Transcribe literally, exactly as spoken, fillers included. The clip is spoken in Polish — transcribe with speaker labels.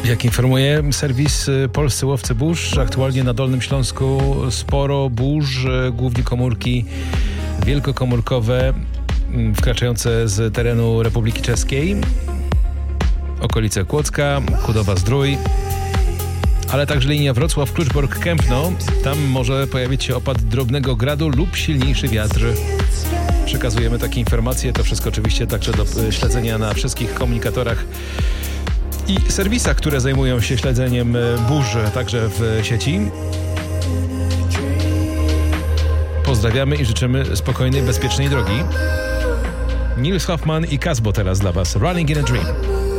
Speaker 1: Jak informuje serwis Polscy Łowcy Burz, aktualnie na Dolnym Śląsku sporo burz, głównie komórki wielkokomórkowe wkraczające z terenu Republiki Czeskiej, okolice Kłodzka, Kudowa-Zdrój, ale także linia Wrocław-Kluczbork-Kępno. Tam może pojawić się opad drobnego gradu lub silniejszy wiatr. Przekazujemy takie informacje, to wszystko oczywiście także do śledzenia na wszystkich komunikatorach i serwisach, które zajmują się śledzeniem burz także w sieci. Pozdrawiamy i życzymy spokojnej, bezpiecznej drogi. Nils Hoffman i Casbo teraz dla Was. Running in a Dream.